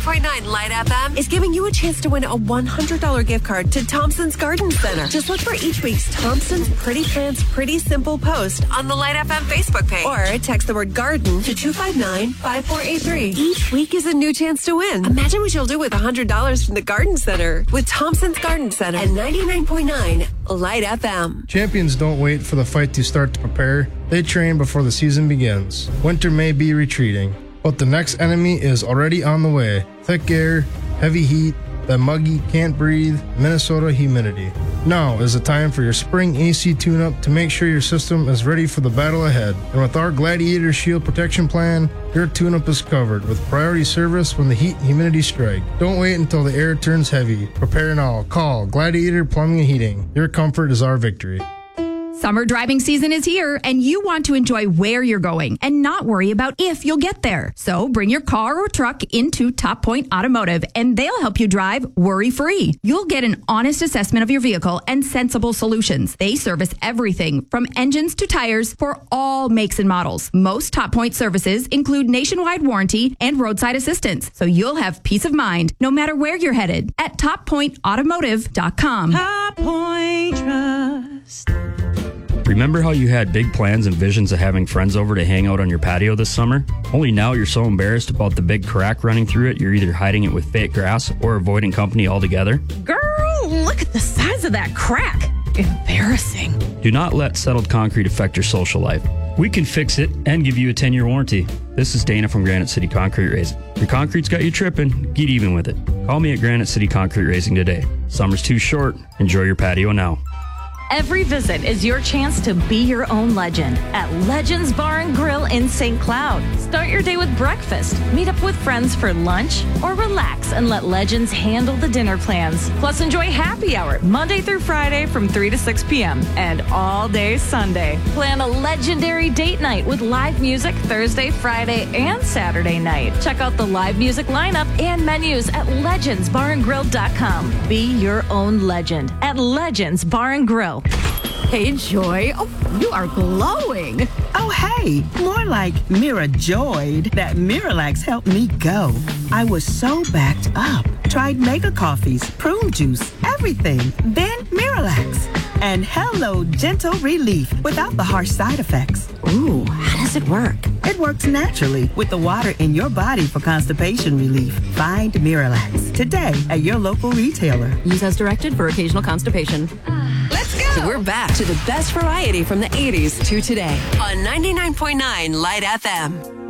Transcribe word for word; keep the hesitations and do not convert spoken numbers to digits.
point nine Light F M is giving you a chance to win a one hundred dollars gift card to Thompson's Garden Center. Just look for each week's Thompson's Pretty Plants Pretty Simple post on the Light F M Facebook page. Or text the word garden to two five nine, five four eight three. Each week is a new chance to win. Imagine what you'll do with one hundred dollars from the Garden Center with Thompson's Garden Center at ninety-nine point nine Light F M. Champions don't wait for the fight to start to prepare. They train before the season begins. Winter may be retreating, but the next enemy is already on the way. Thick air, heavy heat, that muggy, can't breathe, Minnesota humidity. Now is the time for your spring A C tune-up to make sure your system is ready for the battle ahead. And with our Gladiator Shield Protection Plan, your tune-up is covered with priority service when the heat and humidity strike. Don't wait until the air turns heavy. Prepare now. Call Gladiator Plumbing and Heating. Your comfort is our victory. Summer driving season is here, and you want to enjoy where you're going and not worry about if you'll get there. So bring your car or truck into Top Point Automotive, and they'll help you drive worry-free. You'll get an honest assessment of your vehicle and sensible solutions. They service everything from engines to tires for all makes and models. Most Top Point services include nationwide warranty and roadside assistance, so you'll have peace of mind no matter where you're headed at top point automotive dot com. Top Point Trust. Remember how you had big plans and visions of having friends over to hang out on your patio this summer? Only now you're so embarrassed about the big crack running through it, you're either hiding it with fake grass or avoiding company altogether? Girl, look at the size of that crack. Embarrassing. Do not let settled concrete affect your social life. We can fix it and give you a ten-year warranty. This is Dana from Granite City Concrete Raising. Your concrete's got you tripping, get even with it. Call me at Granite City Concrete Raising today. Summer's too short. Enjoy your patio now. Every visit is your chance to be your own legend at Legends Bar and Grill in Saint Cloud. Start your day with breakfast, meet up with friends for lunch, or relax and let Legends handle the dinner plans. Plus, enjoy happy hour Monday through Friday from three to six p.m. and all day Sunday. Plan a legendary date night with live music Thursday, Friday, and Saturday night. Check out the live music lineup and menus at legends bar and grill dot com. Be your own legend at Legends Bar and Grill. Hey, Joy. Oh, you are glowing. Oh, hey. More like Mira joyed that Miralax helped me go. I was so backed up. Tried mega coffees, prune juice, everything. Then Miralax. And hello, gentle relief without the harsh side effects. Ooh, how does it work? It works naturally with the water in your body for constipation relief. Find Miralax today at your local retailer. Use as directed for occasional constipation. Let's go! So we're back to the best variety from the eighties to today on ninety-nine point nine Light F M.